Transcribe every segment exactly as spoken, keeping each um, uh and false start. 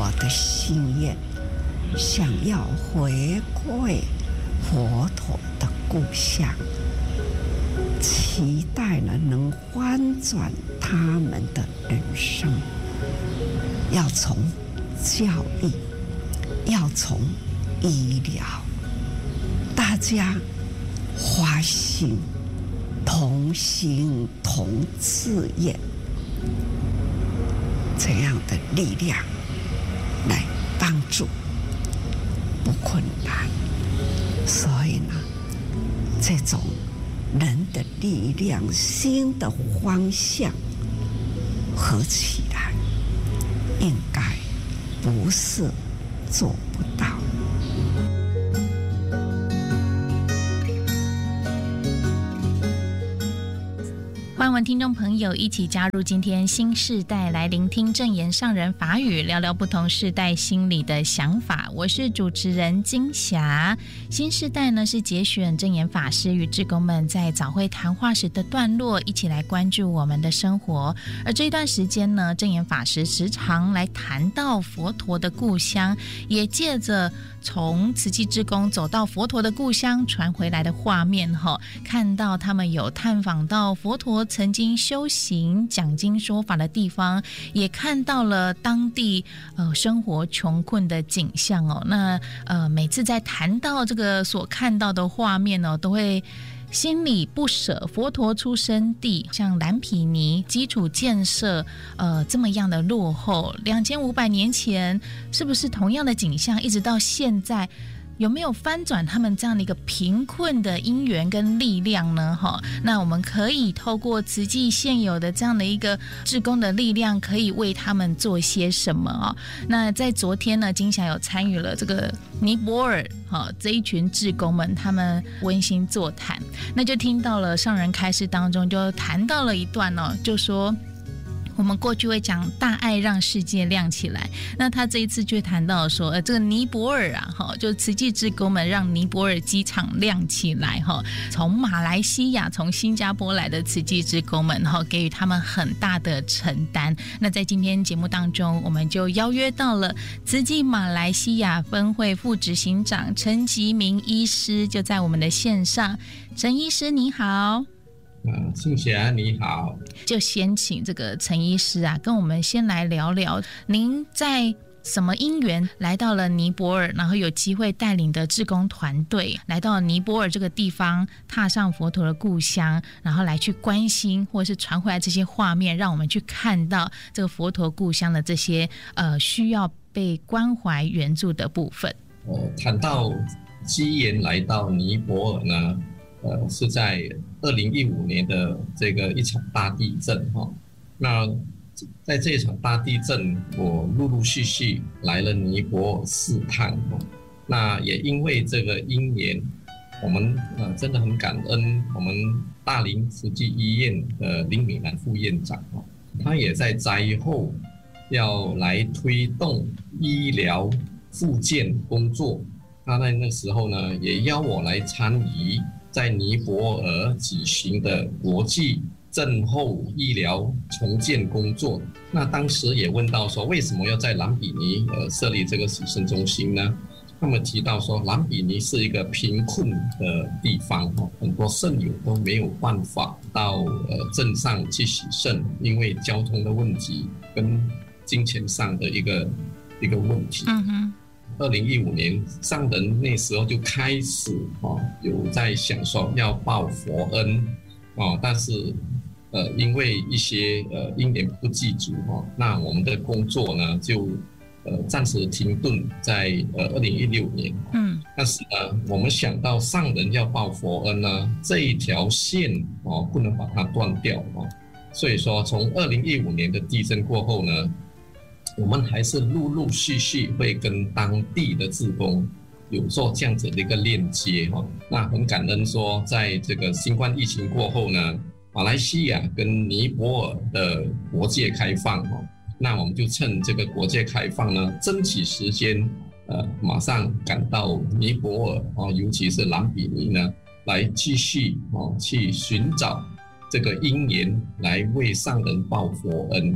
我的心愿，想要回归佛陀的故乡，期待呢能翻转他们的人生。要从教育，要从医疗，大家发心同心同志愿，这样的力量来帮助不困难。所以呢，这种人的力量、新的方向合起来，应该不是做不到。 欢迎我们听众朋友一起加入今天新世代，来聆听证严上人法语，聊聊不同世代心里的想法。我是主持人金霞。新世代呢是节选证严法师与志工们在早会谈话时的段落，一起来关注我们的生活。而这一段时间呢，证严法师时常来谈到佛陀的故乡，也借着从慈济志工走到佛陀的故乡传回来的画面，看到他们有探访到佛陀曾经修行讲经说法的地方，也看到了当地呃生活穷困的景象哦。那呃每次在谈到这个所看到的画面哦，都会心里不舍佛陀出生地，像蓝毗尼基础建设呃这么样的落后，两千五百年前是不是同样的景象，一直到现在有没有翻转他们这样的一个贫困的因缘跟力量呢？那我们可以透过慈济现有的这样的一个志工的力量，可以为他们做些什么哦？那在昨天呢，金霞有参与了这个尼泊尔这一群志工们他们温馨座谈，那就听到了上人开示当中就谈到了一段哦，就说我们过去会讲大爱让世界亮起来，那他这一次就谈到说，呃，这个尼泊尔啊，哈，就慈济志工们让尼泊尔机场亮起来，哈，从马来西亚、从新加坡来的慈济志工们，哈，给予他们很大的承担。那在今天节目当中，我们就邀约到了慈济马来西亚分会副执行长陈吉明医师，就在我们的线上。陈医师你好。 嗯，庆霞你好。 就先请这个陈医师啊，跟我们先来聊聊，您在什么因缘来到了尼泊尔，然后有机会带领的志工团队来到尼泊尔这个地方，踏上佛陀的故乡，然后来去关心或是传回来这些画面，让我们去看到这个佛陀故乡的这些呃需要被关怀援助的部分。 呃，谈到机缘来到尼泊尔呢，呃，是在二零一五年的这个一场大地震哈。那在这一场大地震，我陆陆续续来了尼泊尔四趟哈。那也因为这个因缘，我们呃真的很感恩我们大林慈济医院的林美兰副院长哈，他也在灾后要来推动医疗复健工作。他在那时候呢，也邀我来参与在尼泊尔举行的国际震后医疗重建工作。那当时也问到说，为什么要在蓝毗尼呃设立这个洗肾中心呢？他们提到说，蓝毗尼是一个贫困的地方，很多肾友都没有办法到呃镇上去洗肾，因为交通的问题跟金钱上的一个一个问题。嗯哼。二零一五年，上人那时候就开始哦，有在想说要报佛恩哦，但是呃，因为一些呃因缘不具足哦，那我们的工作呢就呃暂时停顿在呃二零一六年。嗯，但是呢，我们想到上人要报佛恩呢，这一条线哦不能把它断掉哦，所以说从二零一五年的地震过后呢，我们还是陆陆续续会跟当地的志工有做这样子的一个链接哈。那很感恩说，在这个新冠疫情过后呢，马来西亚跟尼泊尔的国界开放哈，那我们就趁这个国界开放呢，争取时间，呃，马上赶到尼泊尔啊，尤其是蓝毗尼呢，来继续哦去寻找这个因缘，来为上人报佛恩啊。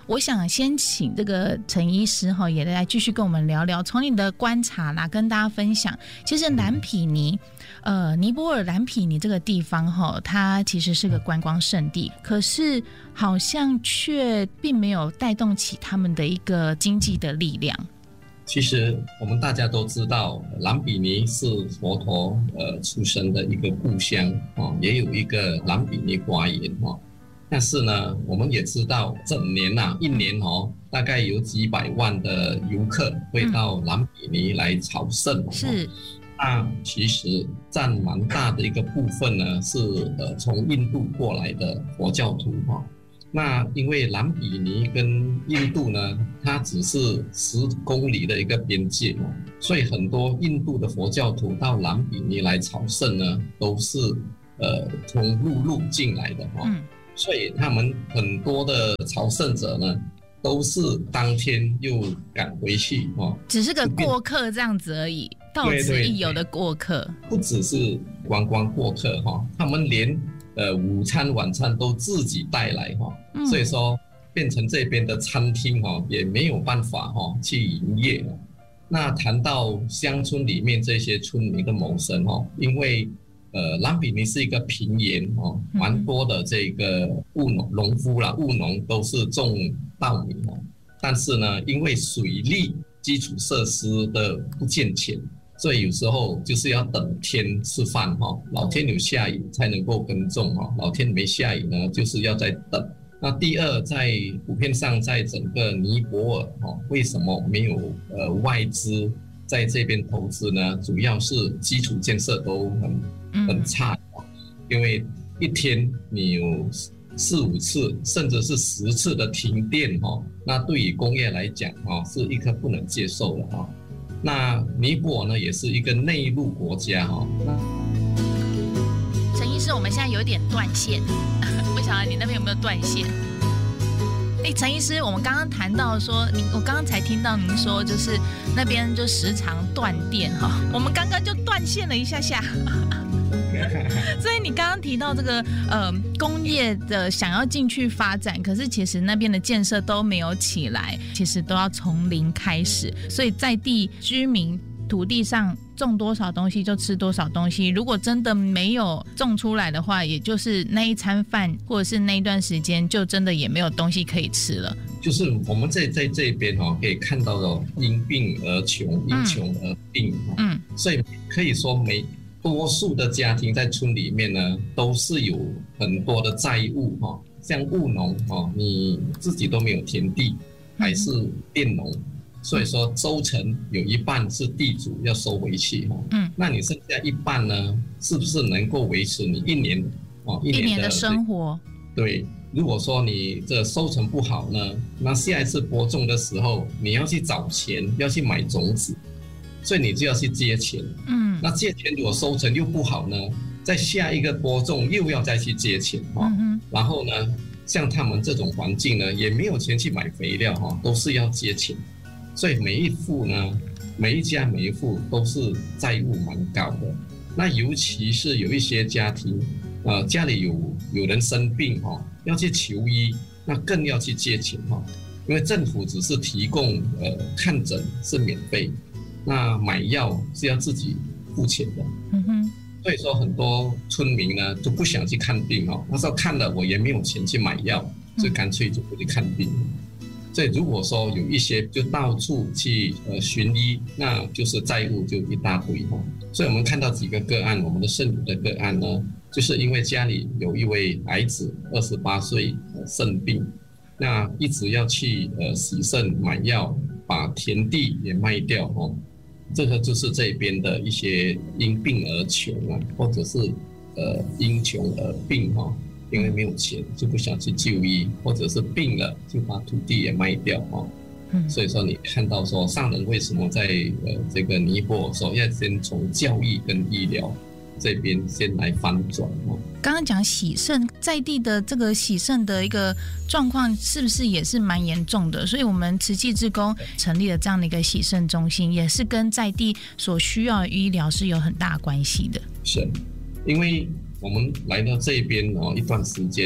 我想先请这个陈医师哈，也来继续跟我们聊聊，从你的观察啦，跟大家分享。其实蓝毗尼，呃，尼泊尔蓝毗尼这个地方哈，它其实是个观光胜地，可是好像却并没有带动起他们的一个经济的力量。 其实我们大家都知道，蓝毗尼是佛陀呃出生的一个故乡哦，也有一个蓝毗尼花园哦。但是呢，我们也知道，整年啊，一年哦，大概有几百万的游客会到蓝毗尼来朝圣、哦。 是。 那其实占蛮大的一个部分呢，是呃从印度过来的佛教徒哈、哦。那因为蓝毗尼跟印度呢，它只是十公里的一个边界哦，所以很多印度的佛教徒到蓝毗尼来朝圣呢，都是呃从陆路进来的哈、哦。嗯，所以他们很多的朝圣者呢，都是当天又赶回去哦， 只是个过客这样子而已，到此一游的过客。 对对对，不只是观光过客哈、哦，他们连呃午餐晚餐都自己带来哈、哦嗯，所以说变成这边的餐厅哈、哦、也没有办法哈、哦、去营业。那谈到乡村里面这些村民的谋生哦，因为呃，蓝毗尼是一个平原哦，蛮多的这个务农农夫啦，务农都是种稻米哦。但是呢，因为水利基础设施的不健全，所以有时候就是要等天吃饭哈、哦。老天有下雨才能够耕种哈、哦，老天没下雨呢，就是要再等。那第二，在普遍上，在整个尼泊尔哈、哦，为什么没有呃外资在这边投资呢？主要是基础建设都很。很差，因为一天你有四五次甚至是十次的停电哈，那对于工业来讲哈是一个不能接受的哈。那尼泊尔呢也是一个内陆国家哈。 陈医师，我们现在有点断线，不晓得你那边有没有断线？哎，陈医师，我们刚刚谈到说，您我刚刚才听到您说，就是那边就时常断电哈，我们刚刚就断线了一下下。所以你刚刚提到这个呃工业的想要进去发展，可是其实那边的建设都没有起来，其实都要从零开始，所以在地居民土地上种多少东西就吃多少东西，如果真的没有种出来的话，也就是那一餐饭或者是那一段时间就真的也没有东西可以吃了。 就是我们在在这边哈、哦、可以看到的因病而穷，因穷而病、哦、嗯，所以可以说每多数的家庭在村里面呢，都是有很多的债务哈、哦，像务农哦，你自己都没有田地，还是佃农，所以说收成有一半是地主要收回去哈、哦，嗯，那你剩下一半呢，是不是能够维持你一年哦一年 的, 一年的生活？ 对，如果说你这收成不好呢，那下一次播种的时候，你要去找钱，要去买种子。所以你就要去借钱，嗯，那借钱如果收成又不好呢，在下一个播种又要再去借钱哈、嗯，然后呢，像他们这种环境呢，也没有钱去买肥料哈，都是要借钱，所以每一户呢，每一家每一户都是债务蛮高的。那尤其是有一些家庭，呃，家里有有人生病哈，要去求医，那更要去借钱哈，因为政府只是提供呃看诊是免费。那买药是要自己付钱的，嗯哼，所以说很多村民呢就不想去看病哦。那时候看了我也没有钱去买药，所以干脆就不去看病。嗯、所以如果说有一些就到处去呃寻医，那就是债务就一大堆哈、哦。所以我们看到几个个案，我们的肾友的个案呢，就是因为家里有一位孩子二十八岁肾病，那一直要去呃洗肾买药，把田地也卖掉哦。这个就是这边的一些因病而穷啊，或者是呃因穷而病哈、哦，因为没有钱就不想去就医，或者是病了就把土地也卖掉哈、哦。嗯，所以说你看到说上人为什么在呃这个尼泊尔说要先从教育跟医疗这边先来翻转哦。 刚刚讲洗肾，在地的这个洗肾的一个状况是不是也是蛮严重的？所以我们慈济志工成立了这样的一个洗肾中心，也是跟在地所需要的医疗是有很大关系的。 是，因为我们来到这边哦一段时间，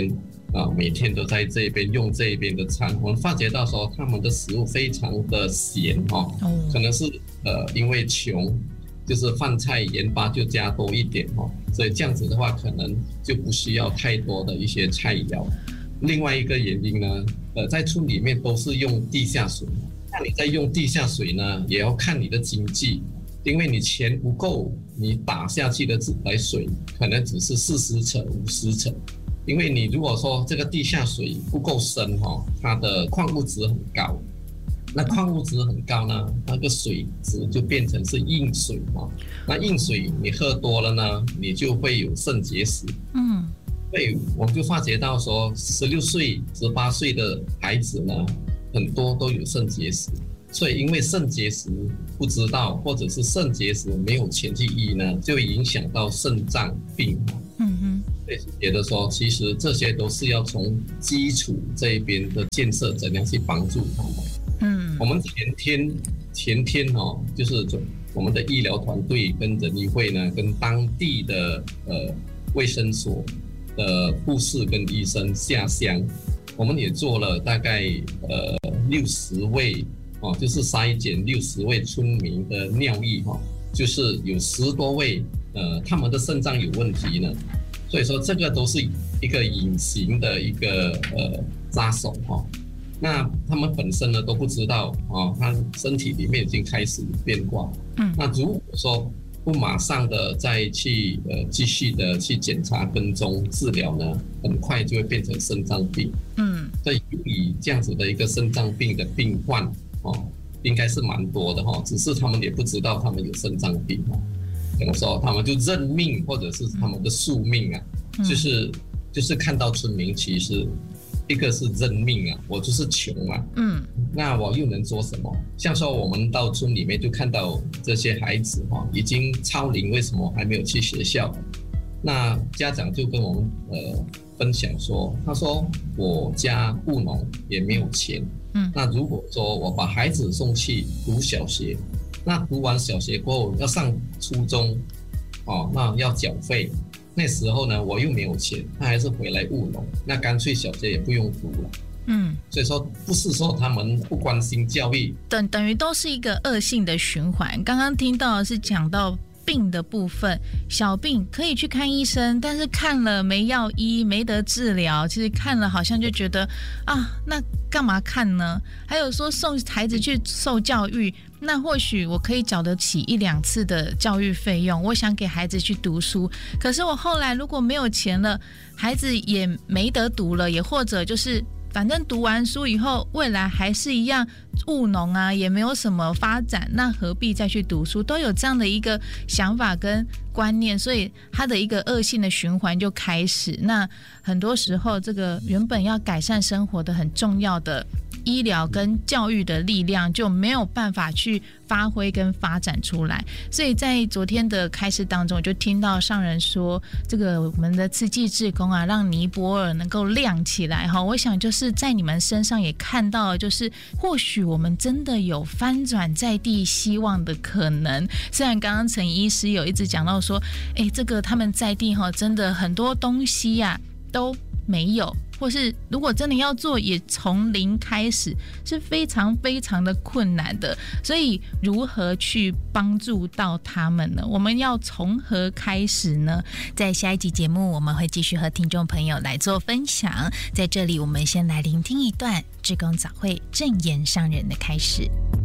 啊，每天都在这边用这边的餐，我们发觉到说他们的食物非常的咸哦，可能是呃因为穷，就是饭菜盐巴就加多一点哦，所以这样子的话可能就不需要太多的一些菜肴。另外一个原因呢，呃，在村里面都是用地下水，那你在用地下水呢，也要看你的经济。因为你钱不够，你打下去的自来水可能只是四十层、五十层。因为你如果说这个地下水不够深哈，它的矿物质很高，那矿物质很高呢，那个水质就变成是硬水哈。那硬水你喝多了呢，你就会有肾结石。嗯，所以我们就发觉到说，十六岁、十八岁的孩子呢，很多都有肾结石。所以因为肾结石不知道，或者是肾结石没有前去医呢，就会影响到肾脏病。嗯哼，所以觉得说其实这些都是要从基础这一边的建设怎样去帮助他们。嗯，我们前天前天哦，就是我们的医疗团队跟人医会呢，跟当地的呃卫生所的护士跟医生下乡，我们也做了大概呃六十位。哦，就是筛检六十位村民的尿液哈、哦，就是有十多位呃他们的肾脏有问题呢，所以说这个都是一个隐形的一个呃杀手哈、哦。那他们本身呢都不知道哦，他身体里面已经开始变化。嗯，那如果说不马上的再去呃继续的去检查、跟踪、治疗呢，很快就会变成肾脏病。嗯，所以以这样子的一个肾脏病的病患。哦，应该是蛮多的哈、哦，只是他们也不知道他们有肾脏病哈、哦。怎么说？他们就认命，或者是他们的宿命啊，嗯、就是就是看到村民，其实一个是认命啊，我就是穷啊，嗯，那我又能做什么？像说我们到村里面就看到这些孩子哈、哦，已经超龄，为什么还没有去学校？那家长就跟我们呃分享说，他说我家务农也没有钱。嗯，那如果说我把孩子送去读小学，那读完小学过后要上初中，哦，那要缴费，那时候呢我又没有钱，那还是回来务农，那干脆小学也不用读了。嗯，所以说不是说他们不关心教育， 等等于都是一个恶性的循环。刚刚听到的是讲到病的部分，小病可以去看医生，但是看了没药医，没得治疗，其实看了好像就觉得啊，那干嘛看呢？还有说送孩子去受教育，那或许我可以缴得起一两次的教育费用，我想给孩子去读书，可是我后来如果没有钱了，孩子也没得读了，也或者就是反正读完书以后，未来还是一样务农啊，也没有什么发展，那何必再去读书？都有这样的一个想法跟观念，所以它的一个恶性的循环就开始。那很多时候，这个原本要改善生活的很重要的医疗跟教育的力量就没有办法去发挥跟发展出来。所以在昨天的开示当中，我就听到上人说，这个我们的慈济志工啊，让尼泊尔能够亮起来哈。我想就是在你们身上也看到，就是或许我们真的有翻转在地希望的可能。虽然刚刚陈医师有一直讲到说，哎，这个他们在地哈，真的很多东西呀、啊、都没有，或是如果真的要做，也从零开始，是非常非常的困难的。所以如何去帮助到他们呢？我们要从何开始呢？在下一集节目，我们会继续和听众朋友来做分享。在这里，我们先来聆听一段志工早会正言上人的开始。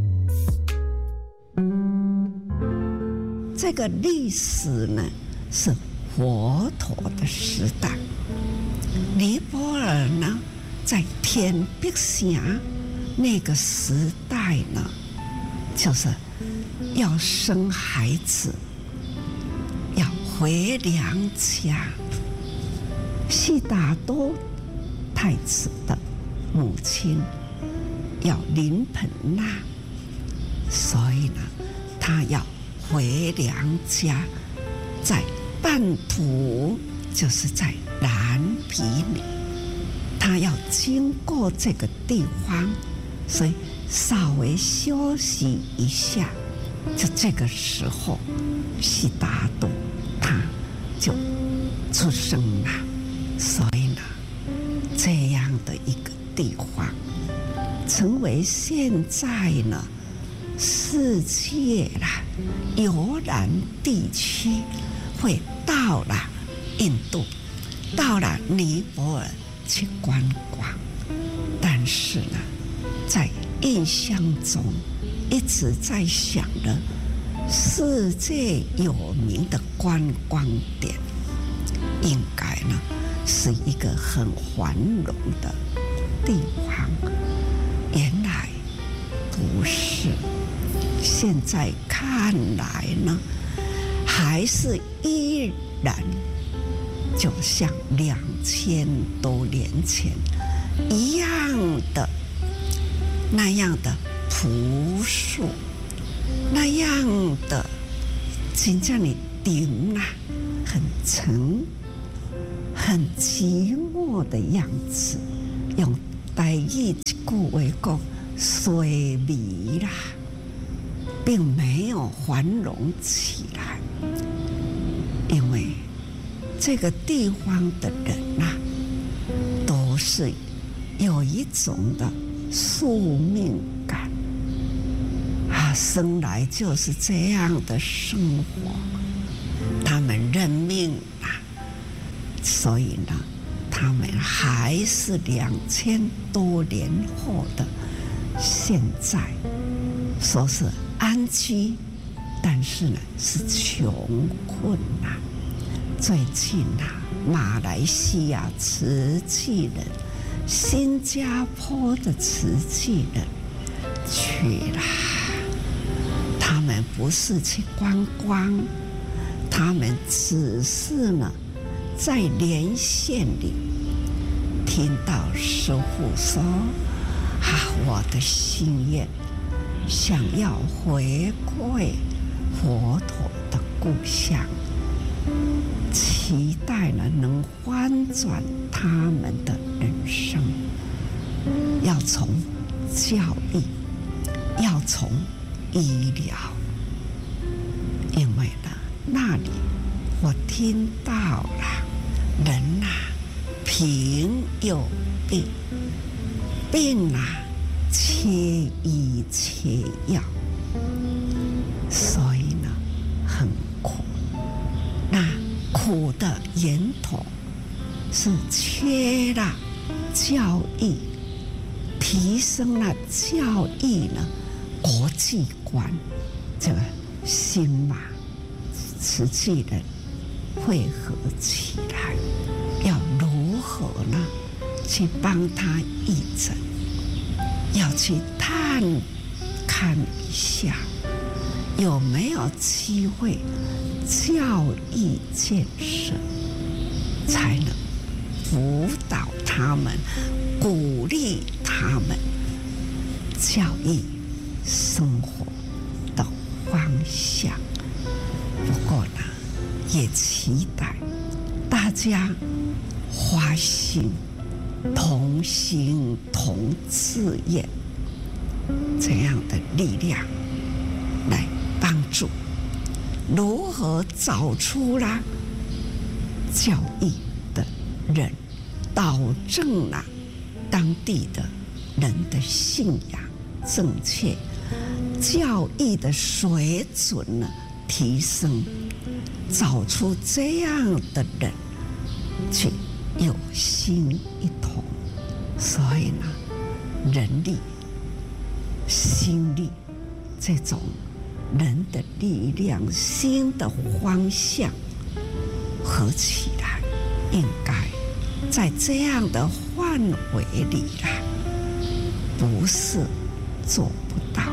这个历史呢，是佛陀的时代。尼泊尔呢，在天碧霞那个时代呢，就是要生孩子，要回娘家。悉达多太子的母亲要临盆那，所以呢，他要回娘家，在半途就是在蓝毗尼，他要经过这个地方，所以稍微休息一下。就这个时候，悉达多他就出生了。所以呢， 这样的一个地方，成为现在呢世界啦游览地区，会到了印度，到了尼泊尔去观光。但是呢，在印象中一直在想着世界有名的观光点，应该呢是一个很繁荣的地方。原来不是，现在看来呢，还是依然就像两千多年前一样的那样的朴素，那样的真正的顶啊，很沉、很寂寞的样子。用台语一句话讲，衰微啦，并没有繁荣起来，因为这个地方的人啊，都是有一种的宿命感啊，生来就是这样的生活，他们认命啊，所以呢，他们还是两千多年后的现在，说是安居，但是呢是穷困啊。最近啊，马来西亚慈济人、新加坡的慈济人去了，他们不是去观光，他们只是呢在连线里听到师父说：“啊，我的心愿想要回馈佛陀的故乡。”期待呢能翻转他们的人生，要从教育，要从医疗，因为呢那里我听到了人啊贫有病，病啊缺医缺药，所以呢很苦。那苦的源头是缺了教育，提升了教育呢国际观，这个新马慈济人汇合起来，要如何呢去帮他义诊，要去探看一下有没有机会教育建设，才能辅导他们，鼓励他们教育生活的方向。不过呢，也期待大家发心，同心同志愿，这样的力量来帮助。如何找出了教育的人，导正了当地的人的信仰正确，教育的水准呢提升，找出这样的人去有心一同。所以呢，人力、心力这种人的力量、新的方向合起来，应该在这样的范围里啦，不是做不到。